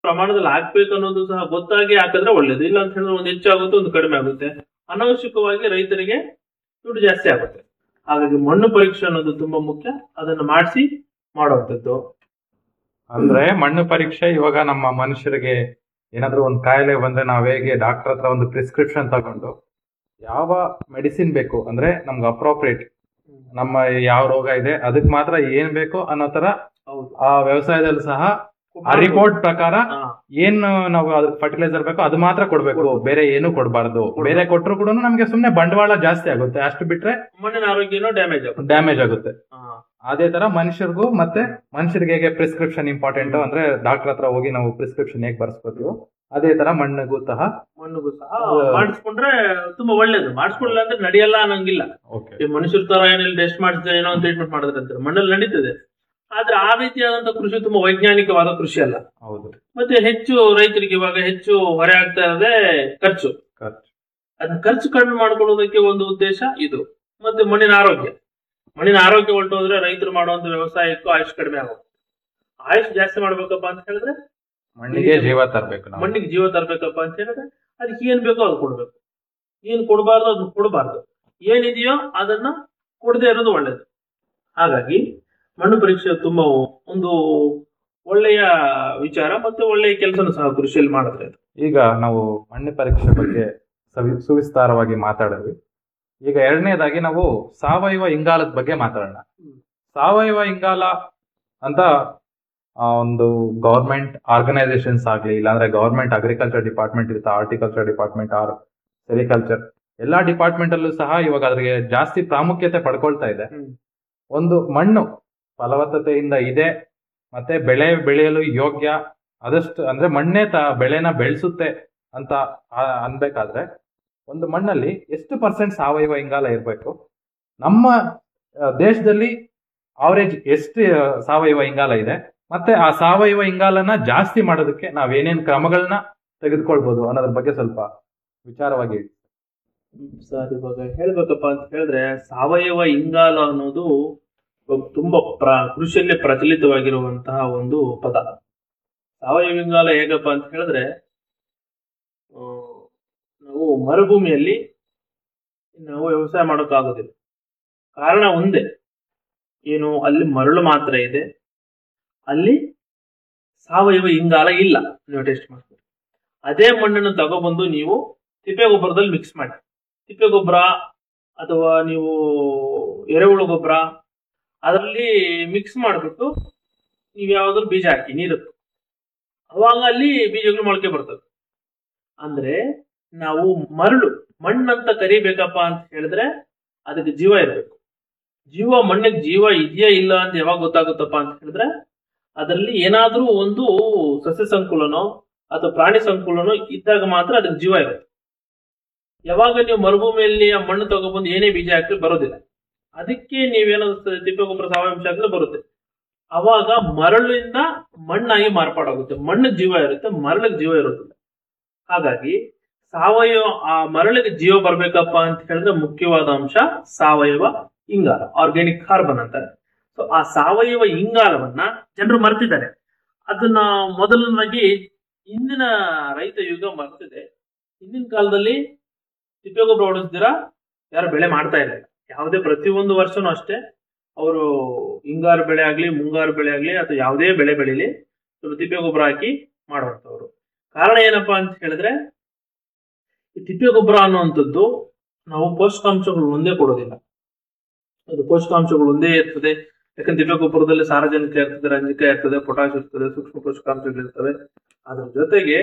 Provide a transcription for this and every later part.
ಪ್ರಮಾಣದಲ್ಲಿ ಹಾಕ್ಬೇಕು ಅನ್ನೋದು ಸಹ ಗೊತ್ತಾಗಿ ಹಾಕಿದ್ರೆ ಒಳ್ಳೇದು. ಇಲ್ಲ ಅಂತ ಹೇಳಿದ್ರೆ ಒಂದು ಹೆಚ್ಚಾಗುತ್ತೆ, ಒಂದು ಕಡಿಮೆ ಆಗುತ್ತೆ. ಅನವಶ್ಯಕವಾಗಿ ರೈತರಿಗೆ ದುಡ್ಡು ಜಾಸ್ತಿ ಆಗುತ್ತೆ. ಹಾಗಾಗಿ ಮಣ್ಣು ಪರೀಕ್ಷೆ ಅನ್ನೋದು ತುಂಬಾ ಮುಖ್ಯ. ಅದನ್ನು ಮಾಡಿಸಿ ಮಾಡುವಂಥದ್ದು. ಅಂದ್ರೆ ಮಣ್ಣು ಪರೀಕ್ಷೆ ಇವಾಗ ನಮ್ಮ ಮನುಷ್ಯರಿಗೆ ಏನಾದ್ರೂ ಒಂದು ಕಾಯಿಲೆ ಬಂದ್ರೆ ನಾವ್ ಹೇಗೆ ಡಾಕ್ಟರ್ ಹತ್ರ ಒಂದು ಪ್ರಿಸ್ಕ್ರಿಪ್ಷನ್ ತಗೊಂಡು ಯಾವ ಮೆಡಿಸಿನ್ ಬೇಕು ಅಂದ್ರೆ ನಮ್ಗೆ ಅಪ್ರೋಪ್ರಿಯೇಟ್ ನಮ್ಮ ಯಾವ ರೋಗ ಇದೆ ಅದಕ್ಕೆ ಮಾತ್ರ ಏನ್ ಬೇಕು ಅನ್ನೋ ತರ ಆ ವ್ಯವಸಾಯದಲ್ಲಿ ಸಹ ಆ ರಿಪೋರ್ಟ್ ಪ್ರಕಾರ ಏನ್ ನಾವು ಫರ್ಟಿಲೈಸರ್ ಬೇಕೋ ಅದು ಮಾತ್ರ ಕೊಡ್ಬೇಕು, ಬೇರೆ ಏನು ಕೊಡಬಾರ್ದು. ಬೇರೆ ಕೊಟ್ಟರು ಕೂಡ ನಮ್ಗೆ ಸುಮ್ನೆ ಬಂಡವಾಳ ಜಾಸ್ತಿ ಆಗುತ್ತೆ, ಅಷ್ಟು ಬಿಟ್ರೆ ಮಣ್ಣಿನ ಆರೋಗ್ಯನೂ ಡ್ಯಾಮೇಜ್ ಆಗುತ್ತೆ. ಅದೇ ತರ ಮನುಷ್ಯರಿಗೂ ಮತ್ತೆ ಮನುಷ್ಯರಿಗೆ ಹೇಗೆ ಪ್ರಿಸ್ಕ್ರಿಪ್ಷನ್ ಇಂಪಾರ್ಟೆಂಟ್ ಅಂದ್ರೆ ಡಾಕ್ಟರ್ ಹತ್ರ ಹೋಗಿ ನಾವು ಪ್ರಿಸ್ಕ್ರಿಪ್ಷನ್ ಹೇಗೆ ಬರ್ಸ್ಕೊತೀವೋ ಅದೇ ತರ ಮಣ್ಣಿಗೂ ಸಹ ಮಾಡಿಸ್ಕೊಂಡ್ರೆ ತುಂಬಾ ಒಳ್ಳೇದು. ಮಾಡಿಸ್ಕೊಳ್ಳಿಲ್ಲ ಅಂದ್ರೆ ನಡೆಯಲ್ಲ ಅನ್ನಂಗಿಲ್ಲ. ಮನುಷ್ಯರ ತರ ಏನಿಲ್ಲ ಟೆಸ್ಟ್ ಮಾಡಿಸಿದ್ರೆ ಏನೋ ಒಂದು ಟ್ರೀಟ್ಮೆಂಟ್ ಮಾಡಿದ್ರೆ ಅಂತ ಮಣ್ಣಲ್ಲಿ ನಡೀತದೆ. ಆದ್ರೆ ಆ ರೀತಿಯಾದಂತ ಕೃಷಿ ತುಂಬಾ ವೈಜ್ಞಾನಿಕವಾದ ಕೃಷಿ ಅಲ್ಲ. ಹೌದು. ಮತ್ತೆ ಹೆಚ್ಚು ರೈತರಿಗೆ ಇವಾಗ ಹೆಚ್ಚು ಹೊರೆ ಆಗ್ತಾ ಇರೋದೇ ಖರ್ಚು. ಅದನ್ನ ಖರ್ಚು ಕಡಿಮೆ ಮಾಡ್ಕೊಳ್ಳೋದಕ್ಕೆ ಒಂದು ಉದ್ದೇಶ ಇದು. ಮತ್ತೆ ಮಣ್ಣಿನ ಆರೋಗ್ಯ ಹೊರಟೋದ್ರೆ ರೈತರು ಮಾಡುವಂತ ವ್ಯವಸಾಯಕ್ಕೂ ಆಯುಷ್ ಕಡಿಮೆ ಆಗುತ್ತೆ. ಆಯುಷ್ ಜಾಸ್ತಿ ಮಾಡ್ಬೇಕಪ್ಪ ಅಂತ ಹೇಳಿದ್ರೆ ಮಣ್ಣಿಗೆ ಜೀವ ತರಬೇಕಪ್ಪ ಅಂತ ಹೇಳಿದ್ರೆ ಅದಕ್ಕೆ ಏನ್ ಬೇಕೋ ಅದು ಕೊಡ್ಬೇಕು. ಏನ್ ಕೊಡಬಾರ್ದು ಅದನ್ನ ಕೊಡಬಾರ್ದು. ಏನಿದೆಯೋ ಅದನ್ನ ಕೊಡದೆ ಇರೋದು ಒಳ್ಳೇದು. ಹಾಗಾಗಿ ಮಣ್ಣು ಪರೀಕ್ಷೆ ತುಂಬಾ ಒಂದು ಒಳ್ಳೆಯ ವಿಚಾರ ಮತ್ತೆ ಒಳ್ಳೆಯ ಕೆಲಸನೂ ಸಹ ಕೃಷಿಯಲ್ಲಿ ಮಾಡಿದ್ರೆ. ಈಗ ನಾವು ಮಣ್ಣು ಪರೀಕ್ಷೆ ಬಗ್ಗೆ ಸುವಿಸ್ತಾರವಾಗಿ ಮಾತಾಡಿದ್ವಿ. ಈಗ ಎರಡನೇದಾಗಿ ನಾವು ಸಾವಯವ ಇಂಗಾಲದ ಬಗ್ಗೆ ಮಾತಾಡೋಣ. ಸಾವಯವ ಇಂಗಾಲ ಅಂತ ಒಂದು ಗವರ್ಮೆಂಟ್ ಆರ್ಗನೈಸೇಷನ್ಸ್ ಆಗ್ಲಿ, ಇಲ್ಲಾಂದ್ರೆ ಗವರ್ಮೆಂಟ್ ಅಗ್ರಿಕಲ್ಚರ್ ಡಿಪಾರ್ಟ್ಮೆಂಟ್ ಇರುತ್ತೆ, ಹಾರ್ಟಿಕಲ್ಚರ್ ಡಿಪಾರ್ಟ್ಮೆಂಟ್ ಆರ್ ಸೆರಿಕಲ್ಚರ್ ಎಲ್ಲಾ ಡಿಪಾರ್ಟ್ಮೆಂಟ್ ಅಲ್ಲೂ ಸಹ ಇವಾಗ ಅದ್ರಿಗೆ ಜಾಸ್ತಿ ಪ್ರಾಮುಖ್ಯತೆ ಪಡ್ಕೊಳ್ತಾ ಇದೆ. ಒಂದು ಮಣ್ಣು ಫಲವತ್ತತೆಯಿಂದ ಇದೆ ಮತ್ತೆ ಬೆಳೆ ಬೆಳೆಯಲು ಯೋಗ್ಯ ಆದಷ್ಟು ಅಂದ್ರೆ ಮಣ್ಣೇ ಬೆಳೆನ ಬೆಳೆಸುತ್ತೆ ಅಂತ ಅನ್ಬೇಕಾದ್ರೆ ಒಂದು ಮಣ್ಣಲ್ಲಿ ಎಷ್ಟು % ಸಾವಯವ ಇಂಗಾಲ ಇರಬೇಕು, ನಮ್ಮ ದೇಶದಲ್ಲಿ ಅವರೇಜ್ ಎಷ್ಟು ಸಾವಯವ ಇಂಗಾಲ ಇದೆ, ಮತ್ತೆ ಆ ಸಾವಯವ ಇಂಗಾಲನ ಜಾಸ್ತಿ ಮಾಡೋದಕ್ಕೆ ನಾವೇನೇನ್ ಕ್ರಮಗಳನ್ನ ತೆಗೆದುಕೊಳ್ಬಹುದು ಅನ್ನೋದ್ರ ಬಗ್ಗೆ ಸ್ವಲ್ಪ ವಿಚಾರವಾಗಿ ಹೇಳಿ ಸರ್. ಇವಾಗ ಹೇಳ್ಬೇಕಪ್ಪ ಅಂತ ಹೇಳಿದ್ರೆ ಸಾವಯವ ಇಂಗಾಲ ಅನ್ನೋದು ತುಂಬಾ ಕೃಷಿಯಲ್ಲಿ ಪ್ರಚಲಿತವಾಗಿರುವಂತಹ ಒಂದು ಪದ. ಸಾವಯವ ಇಂಗಾಲ ಹೇಗಪ್ಪ ಅಂತ ಹೇಳಿದ್ರೆ ನಾವು ಮರುಭೂಮಿಯಲ್ಲಿ ನಾವು ವ್ಯವಸಾಯ ಮಾಡೋಕ್ಕಾಗೋದಿಲ್ಲ. ಕಾರಣ ಒಂದೇ, ಏನು ಅಲ್ಲಿ ಮರಳು ಮಾತ್ರ ಇದೆ, ಅಲ್ಲಿ ಸಾವಯವ ಇಂಗಾಲ ಇಲ್ಲ. ನೀವು ಟೆಸ್ಟ್ ಮಾಡ್ತೀರಿ. ಅದೇ ಮಣ್ಣನ್ನು ತಗೊಬಂದು ನೀವು ತಿಪ್ಪೆ ಗೊಬ್ಬರದಲ್ಲಿ ಮಿಕ್ಸ್ ಮಾಡಿ, ತಿಪ್ಪೆ ಗೊಬ್ಬರ ಅಥವಾ ನೀವು ಎರೆಹುಳು ಗೊಬ್ಬರ ಅದರಲ್ಲಿ ಮಿಕ್ಸ್ ಮಾಡಿಬಿಟ್ಟು ನೀವು ಯಾವ್ದಾದ್ರು ಬೀಜ ಹಾಕಿ ನೀರಕ್ಕೆ, ಅವಾಗ ಅಲ್ಲಿ ಬೀಜಗಳು ಮೊಳಕೆ ಬರ್ತದೆ. ಅಂದ್ರೆ ನಾವು ಮಣ್ಣಂತ ಕರಿಬೇಕಪ್ಪ ಅಂತ ಹೇಳಿದ್ರೆ ಅದಕ್ಕೆ ಜೀವ ಇರಬೇಕು. ಮಣ್ಣಿಗೆ ಜೀವ ಇದೆಯಾ ಇಲ್ಲ ಅಂತ ಯಾವಾಗ ಗೊತ್ತಾಗುತ್ತಪ್ಪ ಅಂತ ಹೇಳಿದ್ರೆ ಅದರಲ್ಲಿ ಏನಾದ್ರೂ ಒಂದು ಸಸ್ಯ ಸಂಕುಲನೋ ಅಥವಾ ಪ್ರಾಣಿ ಸಂಕುಲನೋ ಇದ್ದಾಗ ಮಾತ್ರ ಅದಕ್ಕೆ ಜೀವ ಇರುತ್ತೆ. ಯಾವಾಗ ನೀವು ಮರುಭೂಮಿಯಲ್ಲಿ ಆ ಮಣ್ಣು ತಗೊಬಂದು ಏನೇ ಬೀಜ ಹಾಕಿ ಬರೋದಿಲ್ಲ. ಅದಕ್ಕೆ ನೀವೇನಾದ್ರು ತಿಪ್ಪೆ ಗೊಬ್ಬರ ಸಾವಯವ ಹಾಕಿದ್ರೆ ಬರುತ್ತೆ. ಅವಾಗ ಮರಳಿಂದ ಮಣ್ಣಾಗಿ ಮಾರ್ಪಾಡಾಗುತ್ತೆ. ಮಣ್ಣಿಗೆ ಜೀವ ಇರುತ್ತೆ, ಮರಳಿಗೆ ಜೀವ ಇರೋದಿಲ್ಲ. ಹಾಗಾಗಿ ಆ ಮರಳಿಗೆ ಜೀವ ಬರ್ಬೇಕಪ್ಪ ಅಂತ ಹೇಳಿದ್ರೆ ಮುಖ್ಯವಾದ ಅಂಶ ಸಾವಯವ ಇಂಗಾಲ, ಆರ್ಗ್ಯಾನಿಕ್ ಕಾರ್ಬನ್ ಅಂತಾರೆ. ಸೊ ಆ ಸಾವಯವ ಇಂಗಾಲವನ್ನ ಜನರು ಮರ್ತಿದ್ದಾರೆ. ಅದನ್ನ ಮೊದಲನಾಗಿ ಇಂದಿನ ರೈತ ಯುಗ ಮರ್ತಿದೆ. ಹಿಂದಿನ ಕಾಲದಲ್ಲಿ ತಿಪ್ಪೆ ಗೊಬ್ಬರ ಹೊಡೆಸ್ದಿರಾ ಯಾರು ಬೆಳೆ ಮಾಡ್ತಾ ಇಲ್ಲ. ಯಾವುದೇ ಪ್ರತಿಯೊಂದು ವರ್ಷನೂ ಅಷ್ಟೇ ಅವರು ಹಿಂಗಾರು ಬೆಳೆ ಆಗ್ಲಿ, ಮುಂಗಾರು ಬೆಳೆ ಆಗ್ಲಿ ಅಥವಾ ಯಾವುದೇ ಬೆಳೆ ಬೆಳೀಲಿ ಸ್ವಲ್ಪ ತಿಪ್ಪೆ ಗೊಬ್ಬರ ಹಾಕಿ ಮಾಡುವಂತವ್ರು. ಕಾರಣ ಏನಪ್ಪಾ ಅಂತ ಹೇಳಿದ್ರೆ ಈ ತಿಪ್ಪೆ ಗೊಬ್ಬರ ಅನ್ನುವಂಥದ್ದು ನಾವು ಪೋಷಕಾಂಶಗಳು ಒಂದೇ ಕೊಡೋದಿಲ್ಲ. ಅದು ಪೋಷಕಾಂಶಗಳು ಒಂದೇ ಇರ್ತದೆ. ಯಾಕಂದ್ರೆ ತಿಪ್ಪೆ ಗೊಬ್ಬರದಲ್ಲಿ ಸಾರಜನಕ ಇರ್ತದೆ, ರಂಜಕ ಇರ್ತದೆ, ಪೊಟಾಶ್ ಇರ್ತದೆ, ಸೂಕ್ಷ್ಮ ಪೋಷಕಾಂಶಗಳು ಇರ್ತವೆ. ಅದ್ರ ಜೊತೆಗೆ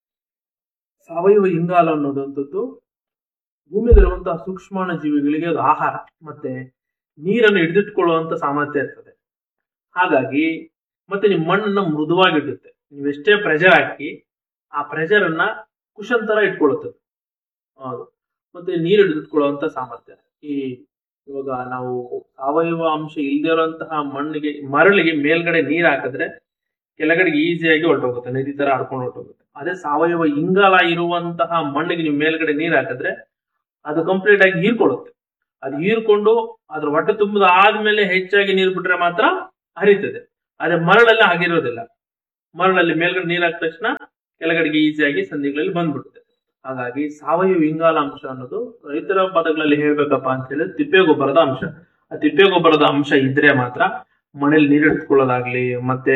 ಸಾವಯವ ಇಂಗಾಲ ಅನ್ನೋದಂಥದ್ದು ಭೂಮಿಯಲ್ಲಿರುವಂತಹ ಸೂಕ್ಷ್ಮಾಣು ಜೀವಿಗಳಿಗೆ ಅದು ಆಹಾರ ಮತ್ತೆ ನೀರನ್ನು ಹಿಡಿದಿಟ್ಕೊಳ್ಳುವಂತ ಸಾಮರ್ಥ್ಯ ಇರ್ತದೆ. ಹಾಗಾಗಿ ಮತ್ತೆ ನಿಮ್ಮ ಮಣ್ಣನ್ನ ಮೃದುವಾಗಿಡುತ್ತೆ. ನೀವೆಷ್ಟೇ ಪ್ರೆಷರ್ ಹಾಕಿ ಆ ಪ್ರೆಷರ್ ಅನ್ನ ಕುಶನ್ ತರ ಇಟ್ಕೊಳ್ಳುತ್ತದೆ. ಹೌದು. ಮತ್ತೆ ನೀರು ಹಿಡಿದಿಟ್ಕೊಳ್ಳುವಂತ ಸಾಮರ್ಥ್ಯ. ಇವಾಗ ನಾವು ಸಾವಯವ ಅಂಶ ಇಲ್ಲದೆ ಇರುವಂತಹ ಮರಳಿಗೆ ಮೇಲ್ಗಡೆ ನೀರ್ ಹಾಕಿದ್ರೆ ಕೆಳಗಡೆಗೆ ಈಸಿಯಾಗಿ ಹೊರಟೋಗುತ್ತೆ, ನದಿ ತರ ಆಡ್ಕೊಂಡು ಹೊರಟೋಗುತ್ತೆ. ಅದೇ ಸಾವಯವ ಇಂಗಾಲ ಇರುವಂತಹ ಮಣ್ಣಿಗೆ ನೀವು ಮೇಲ್ಗಡೆ ನೀರ್ ಹಾಕಿದ್ರೆ ಅದು ಕಂಪ್ಲೀಟ್ ಆಗಿ ಹೀರ್ಕೊಳ್ಳುತ್ತೆ. ಅದು ಹೀರ್ಕೊಂಡು ಅದ್ರ ಹೊಟ್ಟೆ ತುಂಬದ ಆದ್ಮೇಲೆ ಹೆಚ್ಚಾಗಿ ನೀರು ಬಿಟ್ರೆ ಮಾತ್ರ ಹರಿತದೆ. ಅದೇ ಮರಳೆಲ್ಲ ಆಗಿರೋದಿಲ್ಲ. ಮರಳಲ್ಲಿ ಮೇಲ್ಗಡೆ ನೀರ್ ಹಾಕಿದ ತಕ್ಷಣ ಕೆಳಗಡೆಗೆ ಈಸಿಯಾಗಿ ಸಂಧಿಗಳಲ್ಲಿ ಬಂದ್ಬಿಡುತ್ತೆ. ಹಾಗಾಗಿ ಸಾವಯವ ಇಂಗಾಲ ಅಂಶ ಅನ್ನೋದು ರೈತರ ಪದಗಳಲ್ಲಿ ಹೇಳ್ಬೇಕಪ್ಪ ಅಂತ ಹೇಳಿದ್ರೆ ತಿಪ್ಪೆಗೊಬ್ಬರದ ಅಂಶ. ಆ ತಿಪ್ಪೆಗೊಬ್ಬರದ ಅಂಶ ಇದ್ರೆ ಮಾತ್ರ ಮನೇಲಿ ನೀರು ಹಿಡಿದುಕೊಳ್ಳೋದಾಗ್ಲಿ, ಮತ್ತೆ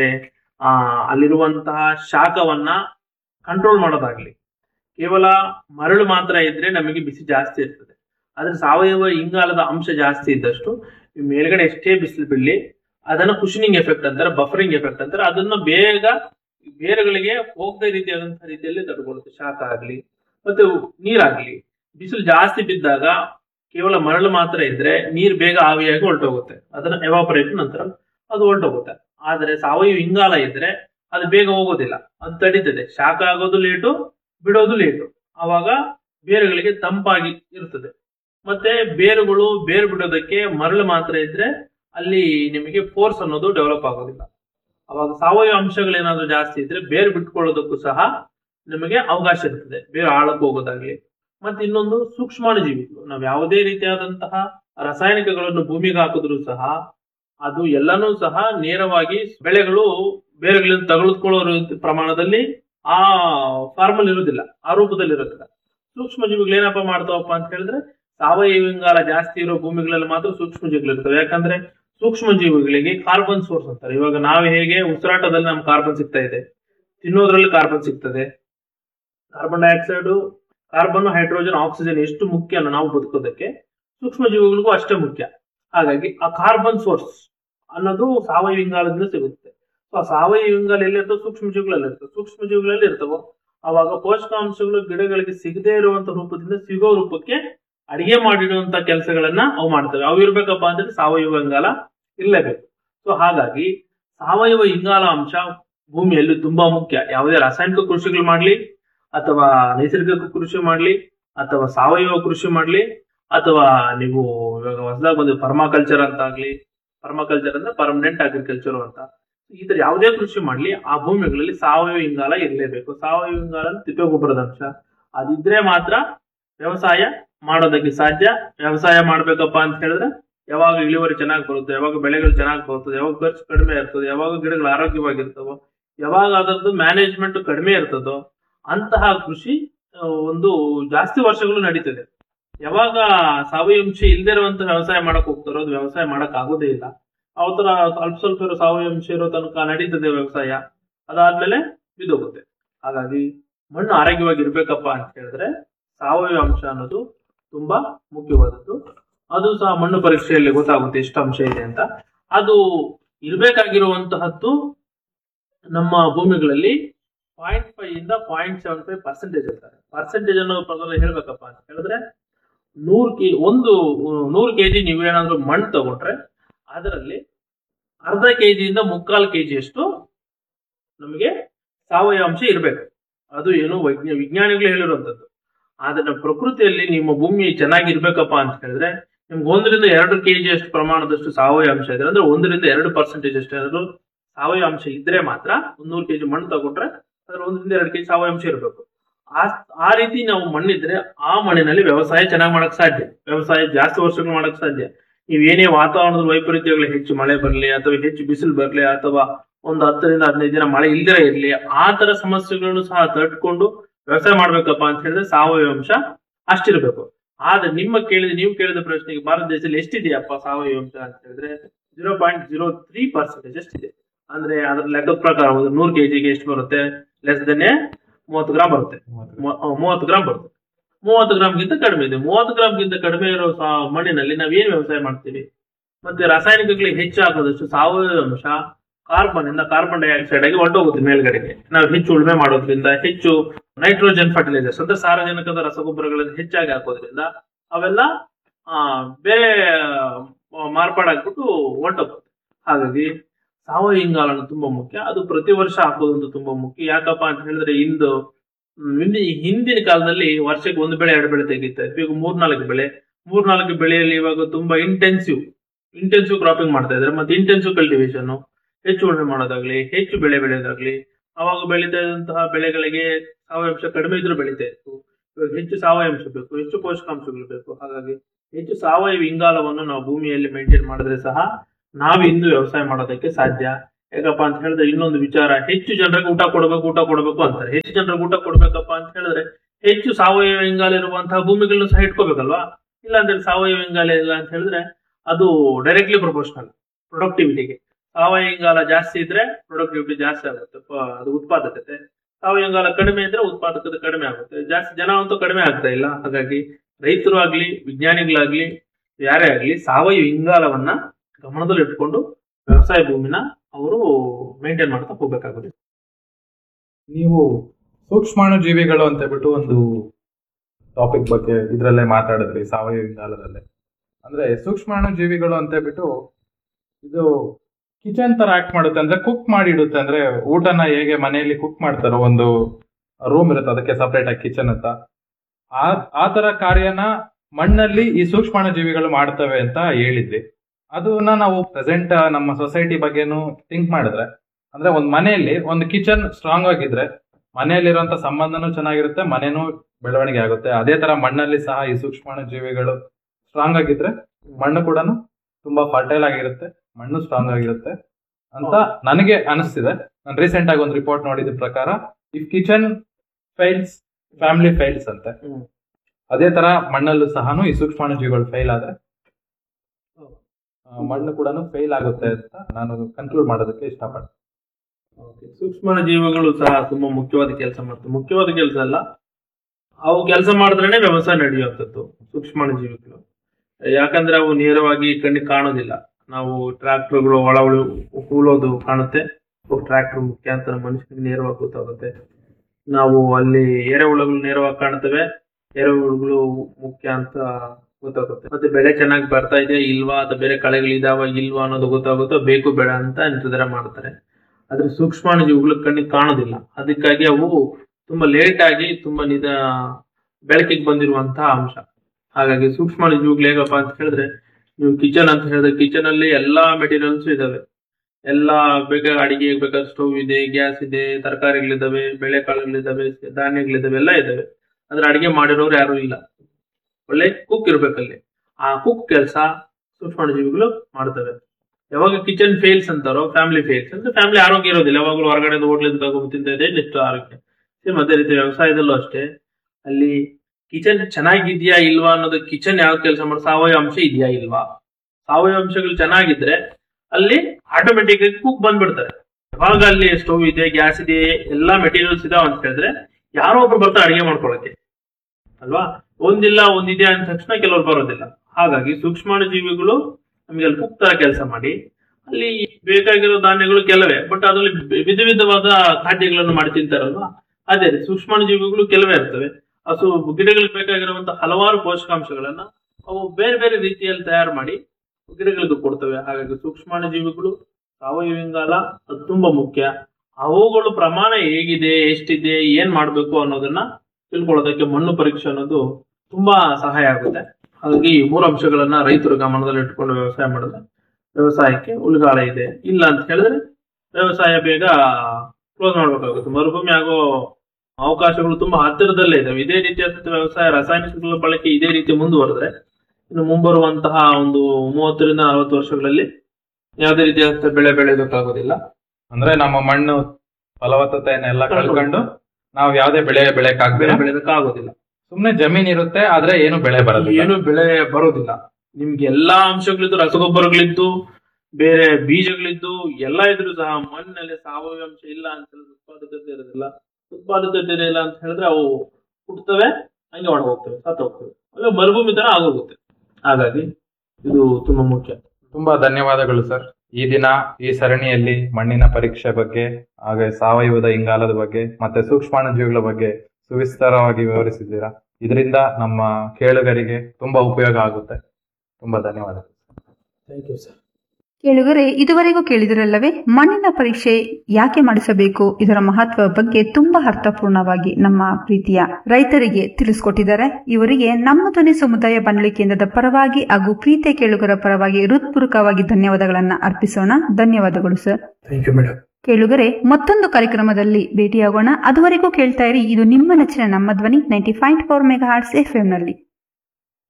ಅಲ್ಲಿರುವಂತಹ ಶಾಖವನ್ನ ಕಂಟ್ರೋಲ್ ಮಾಡೋದಾಗ್ಲಿ. ಕೇವಲ ಮರಳು ಮಾತ್ರ ಇದ್ರೆ ನಮಗೆ ಬಿಸಿ ಜಾಸ್ತಿ ಇರ್ತದೆ. ಆದ್ರೆ ಸಾವಯವ ಇಂಗಾಲದ ಅಂಶ ಜಾಸ್ತಿ ಇದ್ದಷ್ಟು ಮೇಲ್ಗಡೆ ಎಷ್ಟೇ ಬಿಸಿಲು ಬೀಳಲಿ ಅದನ್ನ ಕುಷನಿಂಗ್ ಎಫೆಕ್ಟ್ ಅಂತಾರೆ, ಬಫರಿಂಗ್ ಎಫೆಕ್ಟ್ ಅಂತಾರೆ. ಅದನ್ನ ಬೇಗ ಬೇರುಗಳಿಗೆ ಹೋಗದ ರೀತಿಯಾದಂತಹ ರೀತಿಯಲ್ಲಿ ತಡ್ಕೊಳ್ಳುತ್ತೆ. ಶಾಖ ಆಗ್ಲಿ ಮತ್ತೆ ನೀರಾಗ್ಲಿ. ಬಿಸಿಲು ಜಾಸ್ತಿ ಬಿದ್ದಾಗ ಕೇವಲ ಮರಳು ಮಾತ್ರ ಇದ್ರೆ ನೀರು ಬೇಗ ಆವಿಯಾಗಿ ಹೊರಟೋಗುತ್ತೆ, ಅದನ್ನ ಎವಾಪರೇಷನ್ ಅಂತಾರೆ, ಅದು ಹೊರಟೋಗುತ್ತೆ. ಆದ್ರೆ ಸಾವಯವ ಇಂಗಾಲ ಇದ್ರೆ ಅದು ಬೇಗ ಹೋಗೋದಿಲ್ಲ, ಅದು ತಡೀತದೆ. ಶಾಖ ಆಗೋದು ಲೇಟು, ಬಿಡೋದು ಲೇಟು. ಅವಾಗ ಬೇರುಗಳಿಗೆ ತಂಪಾಗಿ ಇರ್ತದೆ. ಮತ್ತೆ ಬೇರುಗಳು ಬೇರು ಬಿಡೋದಕ್ಕೆ ಮರಳು ಮಾತ್ರ ಇದ್ರೆ ಅಲ್ಲಿ ನಿಮಗೆ ಫೋರ್ಸ್ ಅನ್ನೋದು ಡೆವಲಪ್ ಆಗೋದಿಲ್ಲ. ಅವಾಗ ಸಾವಯವ ಅಂಶಗಳೇನಾದ್ರೂ ಜಾಸ್ತಿ ಇದ್ರೆ ಬೇರು ಬಿಟ್ಕೊಳ್ಳೋದಕ್ಕೂ ಸಹ ನಿಮಗೆ ಅವಕಾಶ ಇರ್ತದೆ, ಬೇರು ಆಳಕ್ಕೆ ಹೋಗೋದಾಗ್ಲಿ. ಮತ್ತೆ ಇನ್ನೊಂದು ಸೂಕ್ಷ್ಮಾಣುಜೀವಿಗಳು. ನಾವು ಯಾವುದೇ ರೀತಿಯಾದಂತಹ ರಾಸಾಯನಿಕಗಳನ್ನು ಭೂಮಿಗೆ ಹಾಕಿದ್ರು ಸಹ ಅದು ಎಲ್ಲನೂ ಸಹ ನೇರವಾಗಿ ಬೆಳೆಗಳು ಬೇರುಗಳಿಂದ ತೆಗೆದುಕೊಳ್ಳೋ ಪ್ರಮಾಣದಲ್ಲಿ ಆ ಫಾರ್ಮಲ್ ಇರುವುದಿಲ್ಲ, ಆ ರೂಪದಲ್ಲಿ ಇರುತ್ತಿಲ್ಲ. ಸೂಕ್ಷ್ಮ ಜೀವಿಗಳು ಏನಪ್ಪ ಮಾಡ್ತಾವಪ್ಪ ಅಂತ ಹೇಳಿದ್ರೆ ಸಾವಯವ ಇಂಗಾಲ ಜಾಸ್ತಿ ಇರೋ ಭೂಮಿಗಳಲ್ಲಿ ಮಾತ್ರ ಸೂಕ್ಷ್ಮ ಜೀವಿಗಳು ಇರ್ತವೆ. ಯಾಕಂದ್ರೆ ಸೂಕ್ಷ್ಮ ಜೀವಿಗಳಿಗೆ ಕಾರ್ಬನ್ ಸೋರ್ಸ್ ಅಂತಾರೆ. ಇವಾಗ ನಾವು ಹೇಗೆ ಉಸಿರಾಟದಲ್ಲಿ ನಮ್ಗೆ ಕಾರ್ಬನ್ ಸಿಗ್ತಾ ಇದೆ, ತಿನ್ನೋದ್ರಲ್ಲಿ ಕಾರ್ಬನ್ ಸಿಗ್ತದೆ. Carbon dioxide, carbon, hydrogen, oxygen ಎಷ್ಟು ಮುಖ್ಯ ನಾವು ಬದುಕೋದಕ್ಕೆ ಸೂಕ್ಷ್ಮ ಜೀವಿಗಳಿಗೂ ಅಷ್ಟೇ ಮುಖ್ಯ. ಹಾಗಾಗಿ ಆ ಕಾರ್ಬನ್ ಸೋರ್ಸ್ ಅನ್ನೋದು ಸಾವಯವ ಇಂಗಾಲದಿಂದ ಸಿಗುತ್ತೆ. ಸೊ ಆ ಸಾವಯವ ಇಂಗಾಲ ಎಲ್ಲಿರ್ತವೆ? ಸೂಕ್ಷ್ಮ ಜೀವಿಗಳಲ್ಲಿ ಇರ್ತವೆ. ಸೂಕ್ಷ್ಮ ಜೀವಿಗಳಲ್ಲಿ ಇರ್ತವೋ ಅವಾಗ ಪೋಷಕಾಂಶಗಳು ಗಿಡಗಳಿಗೆ ಸಿಗದೇ ಇರುವಂತ ರೂಪದಿಂದ ಸಿಗೋ ರೂಪಕ್ಕೆ ಅಡಿಗೆ ಮಾಡಿಡುವಂತ ಕೆಲಸಗಳನ್ನ ಅವು ಮಾಡ್ತವೆ. ಅವು ಇರ್ಬೇಕಪ್ಪ ಅಂದ್ರೆ ಸಾವಯವ ಇಂಗಾಲ ಇರಲೇಬೇಕು. ಸೊ ಹಾಗಾಗಿ ಸಾವಯವ ಇಂಗಾಲ ಅಂಶ ಭೂಮಿಯಲ್ಲಿ ತುಂಬಾ ಮುಖ್ಯ. ಯಾವುದೇ ರಾಸಾಯನಿಕ ಕೃಷಿಗಳು ಮಾಡ್ಲಿ ಅಥವಾ ನೈಸರ್ಗಿಕ ಕೃಷಿ ಮಾಡ್ಲಿ ಅಥವಾ ಸಾವಯವ ಕೃಷಿ ಮಾಡ್ಲಿ ಅಥವಾ ನೀವು ಇವಾಗ ಹೊಸದಾಗಿ ಬಂದ ಪರ್ಮಾಕಲ್ಚರ್ ಅಂತ ಆಗ್ಲಿ, ಪರ್ಮಾಕಲ್ಚರ್ ಅಂದ್ರೆ ಪರ್ಮನೆಂಟ್ ಅಗ್ರಿಕಲ್ಚರ್ ಅಂತ, ಈ ತರ ಯಾವುದೇ ಕೃಷಿ ಮಾಡ್ಲಿ ಆ ಭೂಮಿಗಳಲ್ಲಿ ಸಾವಯವ ಇಂಗಾಲ ಇರಲೇಬೇಕು. ಸಾವಯವ ಇಂಗಾಲ ತಿಪ್ಪೆಗೊಬ್ಬರದ ಅಂಶ ಅದಿದ್ರೆ ಮಾತ್ರ ವ್ಯವಸಾಯ ಮಾಡೋದಕ್ಕೆ ಸಾಧ್ಯ. ವ್ಯವಸಾಯ ಮಾಡ್ಬೇಕಪ್ಪ ಅಂತ ಹೇಳಿದ್ರೆ ಯಾವಾಗ ಇಳುವರಿ ಚೆನ್ನಾಗಿ ಬರುತ್ತೆ, ಯಾವಾಗ ಬೆಳೆಗಳು ಚೆನ್ನಾಗಿ ಬರ್ತದೆ, ಯಾವಾಗ ಖರ್ಚು ಕಡಿಮೆ ಇರ್ತದೆ, ಯಾವಾಗ ಗಿಡಗಳು ಆರೋಗ್ಯವಾಗಿರ್ತವೋ, ಯಾವಾಗ ಅದರದ್ದು ಮ್ಯಾನೇಜ್ಮೆಂಟ್ ಕಡಿಮೆ ಇರ್ತದೋ ಅಂತಹ ಕೃಷಿ ಒಂದು ಜಾಸ್ತಿ ವರ್ಷಗಳು ನಡೀತದೆ. ಯಾವಾಗ ಸಾವಯವ ಅಂಶ ಇಲ್ಲದೆ ಇರುವಂತ ವ್ಯವಸಾಯ ಮಾಡಕ್ ಹೋಗ್ತಾರೋ ಅದು ವ್ಯವಸಾಯ ಮಾಡಕ್ ಆಗೋದೇ ಇಲ್ಲ. ಅವತರ ಸ್ವಲ್ಪ ಸ್ವಲ್ಪ ಇರೋ ಸಾವಯವ ಅಂಶ ಇರೋ ತನಕ ನಡೀತದೆ ವ್ಯವಸಾಯ, ಅದಾದ್ಮೇಲೆ ಬಿದ್ದೋಗುತ್ತೆ. ಹಾಗಾಗಿ ಮಣ್ಣು ಆರೋಗ್ಯವಾಗಿ ಇರ್ಬೇಕಪ್ಪ ಅಂತ ಹೇಳಿದ್ರೆ ಸಾವಯವ ಅಂಶ ಅನ್ನೋದು ತುಂಬಾ ಮುಖ್ಯವಾದದ್ದು. ಅದು ಸಹ ಮಣ್ಣು ಪರೀಕ್ಷೆಯಲ್ಲಿ ಗೊತ್ತಾಗುತ್ತೆ ಎಷ್ಟು ಅಂಶ ಇದೆ ಅಂತ. ಅದು ಇರ್ಬೇಕಾಗಿರುವಂತಹದ್ದು ನಮ್ಮ ಭೂಮಿಗಳಲ್ಲಿ 0.5 ಇಂದ 0.75% ಇರ್ತಾರೆ. ಪರ್ಸೆಂಟೇಜ್ ಅನ್ನೋ ಪದದಲ್ಲಿ ಹೇಳ್ಬೇಕಪ್ಪ ಅಂತ ಹೇಳಿದ್ರೆ 100 ಕೆಜಿ ನೀವೇನಾದ್ರೂ ಮಣ್ಣು ತಗೊಂಡ್ರೆ ಅದರಲ್ಲಿ ಅರ್ಧ ಕೆಜಿಯಿಂದ 3/4 ಕೆಜಿಯಷ್ಟು ನಮಗೆ ಸಾವಯವ ಅಂಶ ಇರಬೇಕು. ಅದು ಏನು ವಿಜ್ಞಾನಿಗಳು ಹೇಳಿರುವಂತದ್ದು. ಆದ್ರೆ ನಮ್ಮ ಪ್ರಕೃತಿಯಲ್ಲಿ ನಿಮ್ಮ ಭೂಮಿ ಚೆನ್ನಾಗಿರ್ಬೇಕಪ್ಪ ಅಂತ ಹೇಳಿದ್ರೆ ನಿಮ್ಗೆ 1 ರಿಂದ 2 ಕೆಜಿ ಅಷ್ಟು ಪ್ರಮಾಣದಷ್ಟು ಸಾವಯವ ಅಂಶ ಇದೆ. ಅಂದ್ರೆ 1 ರಿಂದ 2% ಅಷ್ಟು ಏನಾದ್ರು ಸಾವಯವ ಅಂಶ ಇದ್ರೆ ಮಾತ್ರ 100 ಕೆಜಿ ಮಣ್ಣು ತಗೊಂಡ್ರೆ ಅದ್ರ 1 ರಿಂದ 2 ಕೆಜಿ ಸಾವಯವ ಅಂಶ ಇರಬೇಕು. ಆ ರೀತಿ ನಾವು ಮಣ್ಣಿದ್ರೆ ಆ ಮಣ್ಣಿನಲ್ಲಿ ವ್ಯವಸಾಯ ಚೆನ್ನಾಗಿ ಮಾಡಕ್ ಸಾಧ್ಯ, ವ್ಯವಸಾಯ ಜಾಸ್ತಿ ವರ್ಷಗಳು ಮಾಡಕ್ ಸಾಧ್ಯ. ನೀವೇನೇ ವಾತಾವರಣದ ವೈಪರೀತ್ಯಗಳು, ಹೆಚ್ಚು ಮಳೆ ಬರಲಿ ಅಥವಾ ಹೆಚ್ಚು ಬಿಸಿಲು ಬರಲಿ ಅಥವಾ ಒಂದು 10 ರಿಂದ 15 ದಿನ ಮಳೆ ಇಲ್ದಿರ ಇರ್ಲಿ, ಆ ತರ ಸಮಸ್ಯೆಗಳನ್ನು ಸಹ ತಡ್ಕೊಂಡು ವ್ಯವಸಾಯ ಮಾಡ್ಬೇಕಪ್ಪ ಅಂತ ಹೇಳಿದ್ರೆ ಸಾವಯವ ಅಂಶ ಅಷ್ಟಿರ್ಬೇಕು. ಆದ್ರೆ ನೀವು ಕೇಳಿದ ಪ್ರಶ್ನೆಗೆ ಭಾರತ ದೇಶದಲ್ಲಿ ಎಷ್ಟಿದೆಯಪ್ಪ ಸಾವಯವ ಅಂಶ ಅಂತ ಹೇಳಿದ್ರೆ 0.03% ಅಷ್ಟಿದೆ. ಅಂದ್ರೆ ಅದ್ರ ಲೆಕ್ಕದ ಪ್ರಕಾರ 100 ಕೆಜಿಗೆ ಎಷ್ಟು ಬರುತ್ತೆ? ಲೆಸ್ ದೆನ್ 30 ಗ್ರಾಮ್ ಬರುತ್ತೆ. 30 ಗ್ರಾಮ್ ಬರುತ್ತೆ. 30 ಗ್ರಾಮ್ಗಿಂತ ಕಡಿಮೆ ಇದೆ. 30 ಗ್ರಾಮ್ಗಿಂತ ಕಡಿಮೆ ಇರೋ ಮಣ್ಣಿನಲ್ಲಿ ನಾವೇನ್ ವ್ಯವಸಾಯ ಮಾಡ್ತೀವಿ? ಮತ್ತೆ ರಾಸಾಯನಿಕಗಳಿಗೆ ಹೆಚ್ಚು ಹಾಕೋದಷ್ಟು ಸಾವಯವ ಅಂಶ ಕಾರ್ಬನ್ ಡೈಆಕ್ಸೈಡ್ ಆಗಿ ಹೊರಟೋಗುತ್ತೆ ಮೇಲ್ಗಡೆಗೆ. ನಾವು ಹೆಚ್ಚು ಉಳುಮೆ ಮಾಡೋದ್ರಿಂದ, ಹೆಚ್ಚು ನೈಟ್ರೋಜನ್ ಫರ್ಟಿಲೈಸರ್ಸ್ ಅಂದ್ರೆ ಸಾರಜನಕದ ರಸಗೊಬ್ಬರಗಳನ್ನು ಹೆಚ್ಚಾಗಿ ಹಾಕೋದ್ರಿಂದ ಅವೆಲ್ಲ ಬೇರೆ ಮಾರ್ಪಾಡಾಗ್ಬಿಟ್ಟು ಹೊರಟೋಗುತ್ತೆ. ಹಾಗಾಗಿ ಸಾವಯವ ಇಂಗಾಲನ ತುಂಬಾ ಮುಖ್ಯ. ಅದು ಪ್ರತಿ ವರ್ಷ ಹಾಕೋದಂತೂ ತುಂಬಾ ಮುಖ್ಯ. ಯಾಕಪ್ಪ ಅಂತ ಹೇಳಿದ್ರೆ ಹಿಂದಿನ ಕಾಲದಲ್ಲಿ ವರ್ಷಕ್ಕೆ 1 ಬೆಳೆ 2 ಬೆಳೆ ತೆಗಿತಾ ಇದ್ವಿ. ಈಗ 3-4 ಬೆಳೆ. 3-4 ಬೆಳೆಯಲ್ಲಿ ಇವಾಗ ತುಂಬಾ ಇಂಟೆನ್ಸಿವ್ ಕ್ರಾಪಿಂಗ್ ಮಾಡ್ತಾ ಇದ್ದಾರೆ. ಮತ್ತೆ ಇಂಟೆನ್ಸಿವ್ ಕಲ್ಟಿವೇಶನ್, ಹೆಚ್ಚು ಉಳುಮೆ ಮಾಡೋದಾಗ್ಲಿ, ಹೆಚ್ಚು ಬೆಳೆ ಬೆಳೆಯೋದಾಗ್ಲಿ. ಅವಾಗ ಬೆಳೀತಾ ಇದ್ದಂತಹ ಬೆಳೆಗಳಿಗೆ ಸಾವಯವ ಕಡಿಮೆ ಇದ್ರೂ ಬೆಳೀತಾ ಇತ್ತು. ಇವಾಗ ಹೆಚ್ಚು ಸಾವಯವ ಬೇಕು, ಹೆಚ್ಚು ಪೋಷಕಾಂಶಗಳು ಬೇಕು. ಹಾಗಾಗಿ ಹೆಚ್ಚು ಸಾವಯವ ಇಂಗಾಲವನ್ನು ನಾವು ಭೂಮಿಯಲ್ಲಿ ಮೇಂಟೈನ್ ಮಾಡಿದ್ರೆ ಸಹ ನಾವು ಇಂದು ವ್ಯವಸಾಯ ಮಾಡೋದಕ್ಕೆ ಸಾಧ್ಯ. ಹೇಗಪ್ಪ ಅಂತ ಹೇಳಿದ್ರೆ ಇನ್ನೊಂದು ವಿಚಾರ, ಹೆಚ್ಚು ಜನರಿಗೆ ಊಟ ಕೊಡಬೇಕು ಅಂತಾರೆ. ಹೆಚ್ಚು ಜನರಿಗೆ ಊಟ ಕೊಡ್ಬೇಕಪ್ಪ ಅಂತ ಹೇಳಿದ್ರೆ ಹೆಚ್ಚು ಸಾವಯವ ಇಂಗಾಲ ಇರುವಂತಹ ಭೂಮಿಗಳನ್ನ ಸಹ ಇಟ್ಕೋಬೇಕಲ್ವಾ. ಇಲ್ಲ ಅಂತೇಳಿ ಸಾವಯವ ಇಂಗಾಲ ಇಲ್ಲ ಅಂತ ಹೇಳಿದ್ರೆ ಅದು ಡೈರೆಕ್ಟ್ಲಿ ಪ್ರಪೋರ್ಷನಲ್ ಪ್ರೊಡಕ್ಟಿವಿಟಿಗೆ. ಸಾವಯವ ಇಂಗಾಲ ಜಾಸ್ತಿ ಇದ್ರೆ ಪ್ರೊಡಕ್ಟಿವಿಟಿ ಜಾಸ್ತಿ ಆಗುತ್ತೆ, ಅದು ಉತ್ಪಾದಕತೆ. ಸಾವಯವ ಇಂಗಾಲ ಕಡಿಮೆ ಇದ್ರೆ ಉತ್ಪಾದಕತೆ ಕಡಿಮೆ ಆಗುತ್ತೆ. ಜಾಸ್ತಿ ಜನ ಅಂತೂ ಕಡಿಮೆ ಆಗ್ತಾ ಇಲ್ಲ. ಹಾಗಾಗಿ ರೈತರು ಆಗ್ಲಿ, ವಿಜ್ಞಾನಿಗಳಾಗ್ಲಿ, ಯಾರೇ ಆಗ್ಲಿ ಸಾವಯವ ಇಂಗಾಲವನ್ನ ಗಮನದಲ್ಲಿ ಇಟ್ಕೊಂಡು ವ್ಯವಸಾಯ ಭೂಮಿನ ಅವರು ಮೇಂಟೈನ್ ಮಾಡ್ತಾ ಹೋಗ್ಬೇಕಾಗುತ್ತೆ. ನೀವು ಸೂಕ್ಷ್ಮಾಣು ಜೀವಿಗಳು ಅಂತ ಹೇಳ್ಬಿಟ್ಟು ಒಂದು ಟಾಪಿಕ್ ಬಗ್ಗೆ ಇದ್ರಲ್ಲೇ ಮಾತಾಡಿದ್ರಿ, ಸಾವಯವ ಇಂಗಾಲದಲ್ಲೇ. ಅಂದ್ರೆ ಸೂಕ್ಷ್ಮಾಣು ಜೀವಿಗಳು ಅಂತ ಹೇಳ್ಬಿಟ್ಟು ಇದು ಕಿಚನ್ ತರ ಆಕ್ಟ್ ಮಾಡುತ್ತೆ, ಅಂದ್ರೆ ಕುಕ್ ಮಾಡಿ ಇಡುತ್ತೆ. ಅಂದ್ರೆ ಊಟನ ಹೇಗೆ ಮನೆಯಲ್ಲಿ ಕುಕ್ ಮಾಡ್ತಾರೋ, ಒಂದು ರೂಮ್ ಇರುತ್ತೆ ಅದಕ್ಕೆ ಸಪರೇಟ್ ಆಗಿ ಕಿಚನ್ ಅಂತ, ಆ ತರ ಕಾರ್ಯನ ಮಣ್ಣಲ್ಲಿ ಈ ಸೂಕ್ಷ್ಮಾಣು ಜೀವಿಗಳು ಮಾಡ್ತವೆ ಅಂತ ಹೇಳಿದ್ರಿ. ಅದನ್ನ ನಾವು ಪ್ರೆಸೆಂಟ್ ನಮ್ಮ ಸೊಸೈಟಿ ಬಗ್ಗೆನು ಥಿಂಕ್ ಮಾಡಿದ್ರೆ, ಅಂದ್ರೆ ಒಂದ್ ಮನೆಯಲ್ಲಿ ಒಂದು ಕಿಚನ್ ಸ್ಟ್ರಾಂಗ್ ಆಗಿದ್ರೆ ಮನೆಯಲ್ಲಿರುವಂತ ಸಂಬಂಧನೂ ಚೆನ್ನಾಗಿರುತ್ತೆ, ಮನೆನೂ ಬೆಳವಣಿಗೆ ಆಗುತ್ತೆ. ಅದೇ ತರ ಮಣ್ಣಲ್ಲಿ ಸಹ ಈ ಸೂಕ್ಷ್ಮಾಣು ಜೀವಿಗಳು ಸ್ಟ್ರಾಂಗ್ ಆಗಿದ್ರೆ ಮಣ್ಣು ಕೂಡ ತುಂಬಾ ಫರ್ಟೈಲ್ ಆಗಿರುತ್ತೆ, ಮಣ್ಣು ಸ್ಟ್ರಾಂಗ್ ಆಗಿರುತ್ತೆ ಅಂತ ನನಗೆ ಅನಿಸ್ತಿದೆ. ನಾನು ರೀಸೆಂಟ್ ಆಗಿ ಒಂದು ರಿಪೋರ್ಟ್ ನೋಡಿದ ಪ್ರಕಾರ, if kitchen files family files ಅಂತೆ. ಅದೇ ತರ ಮಣ್ಣಲ್ಲೂ ಸಹ ಈ ಸೂಕ್ಷ್ಮಾಣು ಜೀವಿಗಳು ಫೈಲ್ ಆದ್ರೆ ಮಣ್ಣು ಕೂಡ ಫೇಲ್ ಆಗುತ್ತೆ ಅಂತ ನಾನು ಕನ್ಕ್ಲೂಡ್ ಮಾಡೋದಕ್ಕೆ ಇಷ್ಟಪಡ್ತೀನಿ. ಸೂಕ್ಷ್ಮಾಣು ಜೀವಿಗಳು ಸಹ ತುಂಬಾ ಮುಖ್ಯವಾದ ಕೆಲಸ ಮಾಡ್ತವೆ. ಮುಖ್ಯವಾದ ಕೆಲಸ ಅಲ್ಲ, ಅವು ಕೆಲಸ ಮಾಡಿದ್ರೇನೆ ವ್ಯವಸಾಯ ನಡೆಯುವಂಥದ್ದು ಸೂಕ್ಷ್ಮಾಣು ಜೀವಿಗಳು. ಯಾಕಂದ್ರೆ ಅವು ನೇರವಾಗಿ ಕಣ್ಣಿಗೆ ಕಾಣೋದಿಲ್ಲ. ನಾವು ಟ್ರಾಕ್ಟರ್ಗಳು ಒಳ ಹೂಳೋದು ಕಾಣುತ್ತೆ, ಟ್ರಾಕ್ಟರ್ ಮುಖ್ಯಾಂತರ ಮನುಷ್ಯನಿಗೆ ನೇರವಾಗಿ ಗೊತ್ತಾಗುತ್ತೆ. ನಾವು ಅಲ್ಲಿ ಎರೆಹುಳುಗಳು ನೇರವಾಗಿ ಕಾಣ್ತವೆ, ಎರೆಹುಳುಗಳು ಮುಖ್ಯ ಅಂತ ಗೊತ್ತಾಗುತ್ತೆ. ಮತ್ತೆ ಬೆಳೆ ಚೆನ್ನಾಗಿ ಬರ್ತಾ ಇದೆ ಇಲ್ವಾ, ಅಥವಾ ಬೇರೆ ಕಳೆಗಳಿದಾವ ಇಲ್ವಾ ಅನ್ನೋದು ಗೊತ್ತಾಗುತ್ತೋ, ಬೇಕು ಬೇಡ ಅಂತ ನಿರ್ಧಾರ ಮಾಡ್ತಾರೆ. ಆದ್ರೆ ಸೂಕ್ಷ್ಮಾಣು ಜೀವಿಗಳು ಕಣ್ಣಿಗೆ ಕಾಣೋದಿಲ್ಲ. ಅದಕ್ಕಾಗಿ ಅವು ತುಂಬಾ ಲೇಟ್ ಆಗಿ ತುಂಬಾ ಬೆಳಕಿಗೆ ಬಂದಿರುವಂತಹ ಅಂಶ. ಹಾಗಾಗಿ ಸೂಕ್ಷ್ಮಾಣು ಜೀವಿಗಳು ಹೇಗಪ್ಪ ಅಂತ ಹೇಳಿದ್ರೆ, ನೀವು ಕಿಚನ್ ಅಂತ ಹೇಳಿದ್ರೆ ಕಿಚನ್ ಅಲ್ಲಿ ಎಲ್ಲಾ ಮೆಟೀರಿಯಲ್ಸ್ ಇದಾವೆ. ಎಲ್ಲಾ ಬೇಕಾದ ಅಡಿಗೆ ಬೇಕಾದ ಸ್ಟವ್ ಇದೆ, ಗ್ಯಾಸ್ ಇದೆ, ತರಕಾರಿಗಳಿದಾವೆ, ಬೆಳೆಕಾಳುಗಳಿದಾವೆ, ಧಾನ್ಯಗಳಿದಾವೆ, ಎಲ್ಲ ಇದಾವೆ. ಆದ್ರೆ ಅಡಿಗೆ ಮಾಡಿರೋರು ಯಾರು ಇಲ್ಲ. ಒಳ್ಳೆ ಕುಕ್ ಇರ್ಬೇಕಲ್ಲಿ. ಆ ಕುಕ್ ಕೆಲಸ ಸೂಕ್ಷ್ಮಾಣು ಜೀವಿಗಳು ಮಾಡ್ತವೆ. ಯಾವಾಗ ಕಿಚನ್ ಫೇಲ್ಸ್ ಅಂತಾರೋ, ಫ್ಯಾಮಿಲಿ ಫೇಲ್ಸ್ ಅಂದ್ರೆ ಫ್ಯಾಮಿಲಿ ಆರೋಗ್ಯ ಇರೋದಿಲ್ಲ. ಯಾವಾಗಲೂ ಹೊರಗಡೆ ಹೋಟ್ಲಿಂದ ತಗೊಂಡು ತಿಂತ ಇದೆ, ನೆಕ್ಸ್ಟ್ ಆರೋಗ್ಯ. ಸೇಮ್ ಅದೇ ರೀತಿ ವ್ಯವಸಾಯದಲ್ಲೂ ಅಷ್ಟೇ. ಅಲ್ಲಿ ಕಿಚನ್ ಚೆನ್ನಾಗಿದ್ಯಾ ಇಲ್ವಾ ಅನ್ನೋದು, ಕಿಚನ್ ಯಾವ ಕೆಲಸ ಮಾಡೋ ಸಾವಯವ ಅಂಶ ಇದೆಯಾ ಇಲ್ವಾ. ಸಾವಯವ ಅಂಶಗಳು ಚೆನ್ನಾಗಿದ್ರೆ ಅಲ್ಲಿ ಆಟೋಮೆಟಿಕ್ ಆಗಿ ಕುಕ್ ಬಂದ್ಬಿಡ್ತಾರೆ. ಯಾವಾಗ ಅಲ್ಲಿ ಸ್ಟವ್ ಇದೆ, ಗ್ಯಾಸ್ ಇದೆ, ಎಲ್ಲಾ ಮೆಟೀರಿಯಲ್ಸ್ ಇದಾವ ಅಂತ ಹೇಳಿದ್ರೆ ಯಾರೋ ಒಬ್ರು ಬರ್ತಾರೆ ಅಡಿಗೆ ಮಾಡ್ಕೊಳಕ್ಕೆ ಅಲ್ವಾ. ಒಂದಿದೆ ಅಂದ ತಕ್ಷಣ ಕೆಲವರು ಬರೋದಿಲ್ಲ. ಹಾಗಾಗಿ ಸೂಕ್ಷ್ಮಾಣು ಜೀವಿಗಳು ನಮಗೆ ಅಲ್ಲಿ ಕುಕ್ ತರ ಕೆಲಸ ಮಾಡಿ, ಅಲ್ಲಿ ಬೇಕಾಗಿರೋ ಧಾನ್ಯಗಳು ಕೆಲವೇ, ಬಟ್ ಅದರಲ್ಲಿ ವಿಧವಾದ ಖಾದ್ಯಗಳನ್ನು ಮಾಡಿ ತಿಂತಾರಲ್ವಾ. ಅದೇ ಸೂಕ್ಷ್ಮಾಣು ಜೀವಿಗಳು ಕೆಲವೇ ಇರ್ತವೆ. ಗಿಡಗಳಿಗೆ ಬೇಕಾಗಿರುವಂತಹ ಹಲವಾರು ಪೋಷಕಾಂಶಗಳನ್ನ ಅವು ಬೇರೆ ಬೇರೆ ರೀತಿಯಲ್ಲಿ ತಯಾರು ಮಾಡಿ ಗಿಡಗಳಿಗೆ ಕೊಡ್ತವೆ. ಹಾಗಾಗಿ ಸೂಕ್ಷ್ಮಾಣು ಜೀವಿಗಳು, ಸಾವಯವ ಇಂಗಾಲ ಅದು ತುಂಬಾ ಮುಖ್ಯ. ಅವುಗಳು ಪ್ರಮಾಣ ಹೇಗಿದೆ, ಎಷ್ಟಿದೆ, ಏನ್ ಮಾಡ್ಬೇಕು ಅನ್ನೋದನ್ನ ತಿಳ್ಕೊಳ್ಳೋದಕ್ಕೆ ಮಣ್ಣು ಪರೀಕ್ಷೆ ಅನ್ನೋದು ತುಂಬಾ ಸಹಾಯ ಆಗುತ್ತೆ. ಹಾಗಾಗಿ ಈ 3 ಅಂಶಗಳನ್ನ ರೈತರು ಗಮನದಲ್ಲಿ ಇಟ್ಕೊಂಡು ವ್ಯವಸಾಯ ಮಾಡಿದ್ರೆ ವ್ಯವಸಾಯಕ್ಕೆ ಉಳಿಗಾಲ ಇದೆ. ಇಲ್ಲ ಅಂತ ಹೇಳಿದ್ರೆ ವ್ಯವಸಾಯ ಬೇಗ ಕ್ಲೋಸ್ ಮಾಡ್ಬೇಕಾಗುತ್ತೆ. ಮರುಭೂಮಿ ಆಗೋ ಅವಕಾಶಗಳು ತುಂಬಾ ಹತ್ತಿರದಲ್ಲೇ ಇದಾವೆ. ಇದೇ ರೀತಿಯಾದ ವ್ಯವಸಾಯ, ರಾಸಾಯನಿಕಗಳ ಬಳಕೆ ಇದೇ ರೀತಿ ಮುಂದುವರೆದ್ರೆ ಇನ್ನು ಮುಂಬರುವಂತಹ ಒಂದು 30 ರಿಂದ 40 ವರ್ಷಗಳಲ್ಲಿ ಯಾವುದೇ ರೀತಿಯಾದ ಬೆಳೆ ಬೆಳೆಯೋದಕ್ಕಾಗೋದಿಲ್ಲ. ಅಂದ್ರೆ ನಮ್ಮ ಮಣ್ಣು ಫಲವತ್ತತೆಯನ್ನೆಲ್ಲ ಕಳ್ಕೊಂಡು ನಾವು ಯಾವುದೇ ಬೆಳೆಯಕ್ಕಾಗೋದಿಲ್ಲ. ಸುಮ್ನೆ ಜಮೀನ್ ಇರುತ್ತೆ, ಆದ್ರೆ ಏನು ಬೆಳೆ ಬರೋದಿಲ್ಲ. ನಿಮ್ಗೆ ಎಲ್ಲಾ ಅಂಶಗಳಿದ್ದು, ರಸಗೊಬ್ಬರಗಳಿದ್ದು, ಬೇರೆ ಬೀಜಗಳಿದ್ದು ಎಲ್ಲ ಇದ್ರು ಸಹ ಮಣ್ಣಿನಲ್ಲಿ ಸಾವಯವ ಅಂಶ ಇಲ್ಲ ಅಂತ ಹೇಳಿದ್ರೆ ಉತ್ಪಾದಕತೆ ಇರೋದಿಲ್ಲ. ಉತ್ಪಾದಕತೆ ಇಲ್ಲ ಅಂತ ಹೇಳಿದ್ರೆ ಅವು ಹುಟ್ಟುತ್ತವೆ, ಹಂಗೆ ಒಣ ಹೋಗ್ತವೆ, ಸತ್ತು ಹೋಗ್ತವೆ, ಅಲ್ಲ ಮರುಭೂಮಿ ತರ ಆಗೋಗುತ್ತೆ. ಹಾಗಾಗಿ ಇದು ತುಂಬಾ ಮುಖ್ಯ. ತುಂಬಾ ಧನ್ಯವಾದಗಳು ಸರ್. ಈ ದಿನ ಈ ಸರಣಿಯಲ್ಲಿ ಮಣ್ಣಿನ ಪರೀಕ್ಷೆ ಬಗ್ಗೆ, ಹಾಗೆ ಸಾವಯವದ ಇಂಗಾಲದ ಬಗ್ಗೆ, ಮತ್ತೆ ಸೂಕ್ಷ್ಮಾಣು ಜೀವಿಗಳ ಬಗ್ಗೆ ಸುವಿಸ್ತಾರವಾಗಿ ವಿವರಿಸಿದ್ದೀರಾ. ಇದರಿಂದ ನಮ್ಮ ಕೇಳುಗರಿಗೆ ತುಂಬಾ ಉಪಯೋಗ ಆಗುತ್ತೆ. ತುಂಬಾ ಧನ್ಯವಾದಗಳು. Thank you sir. ಕೇಳುಗರೆ, ಇದುವರೆಗೂ ಕೇಳಿದಿರಲ್ಲವೇ ಮಣ್ಣಿನ ಪರೀಕ್ಷೆ ಯಾಕೆ ಮಾಡಿಸಬೇಕು, ಇದರ ಮಹತ್ವ ಬಗ್ಗೆ ತುಂಬಾ ಅರ್ಥಪೂರ್ಣವಾಗಿ ನಮ್ಮ ಪ್ರೀತಿಯ ರೈತರಿಗೆ ತಿಳಿಸಿಕೊಟ್ಟಿದ್ದಾರೆ. ಇವರಿಗೆ ನಮ್ಮ ಧ್ವನಿ ಸಮುದಾಯ ಬಾನುಲಿ ಕೇಂದ್ರದ ಪರವಾಗಿ ಹಾಗೂ ಪ್ರೀತಿಯ ಕೇಳುಗರ ಪರವಾಗಿ ಹೃತ್ಪೂರ್ವಕವಾಗಿ ಧನ್ಯವಾದಗಳನ್ನು ಅರ್ಪಿಸೋಣ. ಧನ್ಯವಾದಗಳು ಸರ್. Thank you madam. ಕೇಳುಗರೆ, ಮತ್ತೊಂದು ಕಾರ್ಯಕ್ರಮದಲ್ಲಿ ಭೇಟಿಯಾಗೋಣ. ಅದುವರೆಗೂ ಕೇಳ್ತಾ ಇರಿ, ಇದು ನಿಮ್ಮ ನೆಚ್ಚಿನ ನಮ್ಮ ಧ್ವನಿ 90.4 ಮೆಗಾಹರ್ಟ್ಸ್ FM ನಲ್ಲಿ.